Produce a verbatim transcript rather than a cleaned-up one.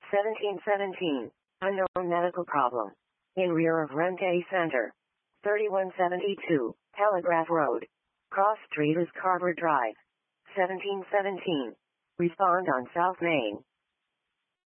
seventeen seventeen. Unknown medical problem. In rear of Rente Center. thirty-one seventy-two. Telegraph Road. Cross Street is Carver Drive. seventeen seventeen. Respond on South Main.